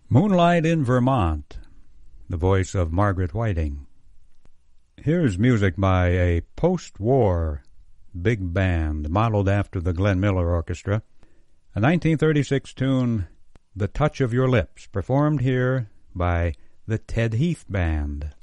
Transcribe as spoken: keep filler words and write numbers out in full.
Moonlight in Vermont, the voice of Margaret Whiting. Here's music by a post-war big band modeled after the Glenn Miller Orchestra, a nineteen thirty-six tune, The Touch of Your Lips, performed here by the Ted Heath Band.